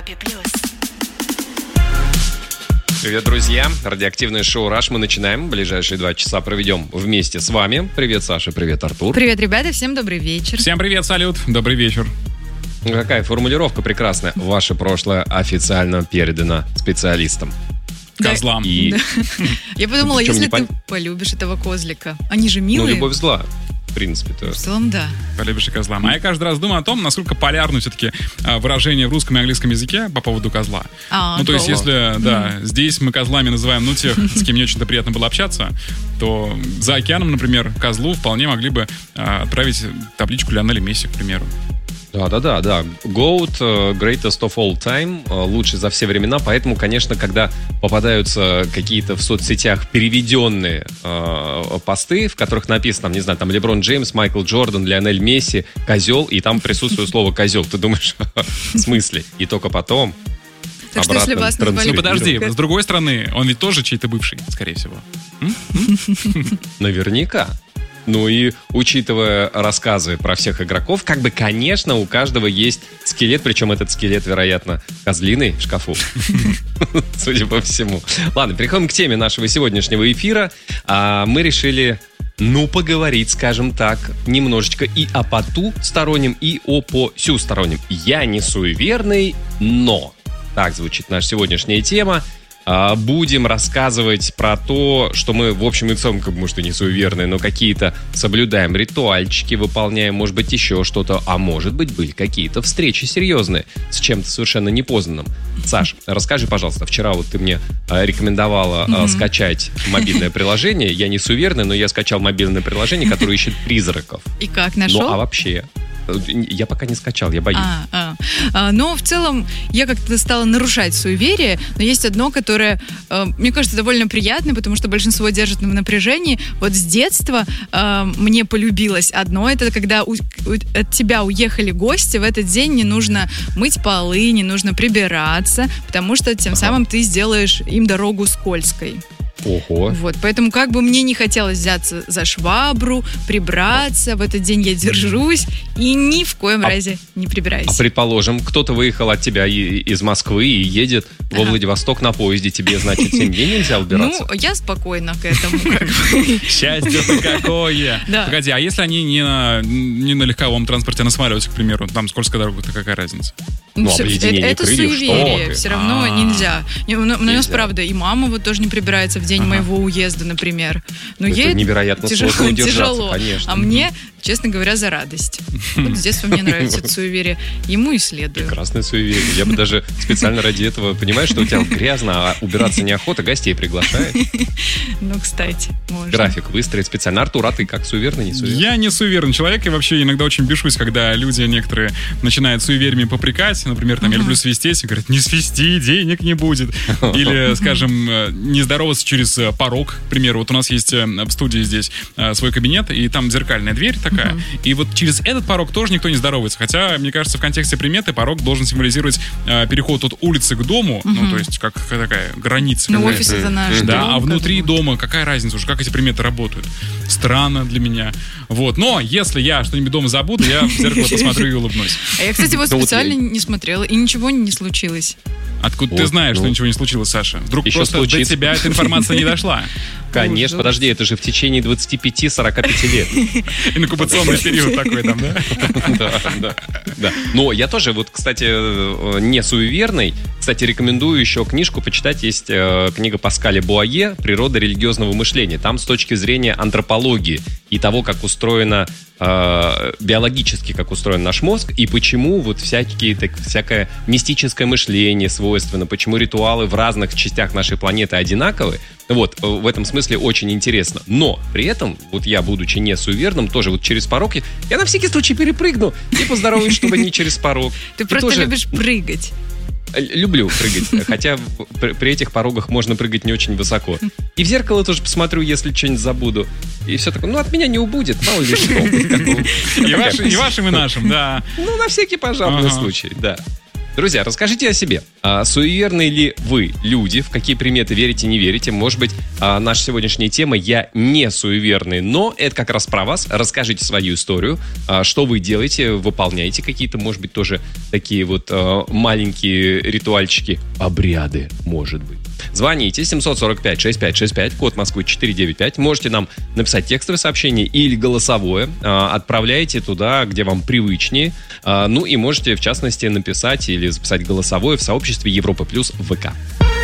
Европе плюс. Привет, друзья. Радиоактивное шоу «Раш» мы начинаем. Ближайшие 2 часа проведем вместе с вами. Привет, Саша, привет, Артур. Привет, ребята, всем добрый вечер. Всем привет, салют, добрый вечер. Какая формулировка прекрасная. Ваше прошлое официально передано специалистам. Козлам. И... Я подумала, Причем если не ты полюбишь этого козлика. Они же милые. любовь зла, в принципе-то. В целом, да. Полюбишь и козлам. А я каждый раз думаю о том, насколько полярны все-таки выражения в русском и английском языке по поводу козла. То есть, если, здесь мы козлами называем, тех, с кем не очень-то приятно было общаться, то за океаном, например, козлу вполне могли бы отправить табличку Лионеля Месси, к примеру. Да. GOAT, greatest of all time, лучший за все времена. Поэтому, конечно, когда попадаются какие-то в соцсетях переведенные посты, в которых написано, не знаю, там Леброн Джеймс, Майкл Джордан, Лионель Месси, козел, и там присутствует слово козел, ты думаешь, в смысле? И только потом так что, если вас назвали... подожди, с другой стороны, он ведь тоже чей-то бывший, скорее всего. Наверняка. И учитывая рассказы про всех игроков, конечно, у каждого есть скелет, причем этот скелет, вероятно, козлиный в шкафу, судя по всему. Ладно, переходим к теме нашего сегодняшнего эфира. Мы решили, поговорить, скажем так, немножечко и о потустороннем, и о посюстороннем. Я не суеверный, но... Так звучит наша сегодняшняя тема. Будем рассказывать про то, что мы, в общем и целом, может, и не суеверные, но какие-то соблюдаем ритуальчики, выполняем, может быть, еще что-то, а может быть, были какие-то встречи серьезные с чем-то совершенно непознанным. Саш, расскажи, пожалуйста, вчера ты мне рекомендовала скачать мобильное приложение. Я не суеверный, но я скачал мобильное приложение, которое ищет призраков. И как, нашел? А вообще... Я пока не скачал, я боюсь. Но в целом я как-то стала нарушать суеверие, но есть одно, которое, мне кажется, довольно приятное, потому что большинство держит в напряжении. Вот с детства мне полюбилось одно, это когда от тебя уехали гости, в этот день не нужно мыть полы, не нужно прибираться, потому что тем самым ты сделаешь им дорогу скользкой. Ого. Вот, поэтому как бы мне не хотелось взяться за швабру, прибраться, в этот день я держусь и ни в коем разе не прибираюсь. Предположим, кто-то выехал от тебя из Москвы и едет во Владивосток на поезде, тебе, значит, 7 дней нельзя убираться? Я спокойно к этому Счастье-то какое! Погоди, а если они не на легковом транспорте, а на самолете, к примеру, там скользкая дорога-то какая разница? Это суеверие, все равно нельзя. У нас, правда, и мама вот тоже не прибирается в день моего уезда, например. Но это ей невероятно сложно удержаться, конечно. А мне, честно говоря, за радость. Вот с детства мне нравится это суеверие. Ему и следую. Прекрасное суеверие. Я бы даже специально ради этого, понимаешь, что у тебя грязно, а убираться неохота, гостей приглашает. Кстати, можно. График выстроить специально. Артур, а ты как, суеверный, не суеверный? Я не суеверный человек, и вообще иногда очень бешусь, когда люди некоторые начинают суевериями попрекать. Например, я люблю свистеть, и говорят, не свисти, денег не будет. Или, скажем, не здороваться через порог, к примеру. Вот у нас есть в студии здесь свой кабинет, и там зеркальная дверь такая. И вот через этот порог тоже никто не здоровается. Хотя, мне кажется, в контексте приметы порог должен символизировать переход от улицы к дому, то есть как такая граница. Офис это наш дом. Да, а внутри дома какая разница уже, как эти приметы работают? Странно для меня. Вот. Но если я что-нибудь дома забуду, я в зеркало посмотрю и улыбнусь. А я, кстати, специально не смотрела, и ничего не случилось. Откуда ты знаешь, что ничего не случилось, Саша? Вдруг еще просто случится. до тебя эта информация не дошла? Конечно, подожди, это же в течение 25-45 лет. Инкубационный период такой там, да? Да. Но я тоже, кстати, не суеверный. Кстати, рекомендую еще книжку почитать. Есть книга Паскаля Буае «Природа религиозного мышления». Там с точки зрения антропологии и того, как устроено биологически, как устроен наш мозг, и почему всякое мистическое мышление свойственно, почему ритуалы в разных частях нашей планеты одинаковы. В этом смысле очень интересно. Но при этом, я, будучи не суеверным, тоже через порог, я на всякий случай перепрыгну и поздороваюсь, чтобы не через порог. Ты просто любишь прыгать. Люблю прыгать, хотя при этих порогах можно прыгать не очень высоко. И в зеркало тоже посмотрю, если что-нибудь забуду. И все такое, от меня не убудет, мало ли что. И вашим, и нашим, да. На всякий пожарный случай, да. Друзья, расскажите о себе. Суеверны ли вы люди? В какие приметы верите, не верите? Может быть, наша сегодняшняя тема «Я не суеверный», но это как раз про вас. Расскажите свою историю. Что вы делаете? Выполняете какие-то, может быть, тоже такие вот маленькие ритуальчики, обряды, может быть. Звоните 745-6565, код Москвы 495. Можете нам написать текстовое сообщение или голосовое. Отправляйте туда, где вам привычнее. Ну и можете, в частности, написать или записать голосовое в сообществе Европа Плюс ВК.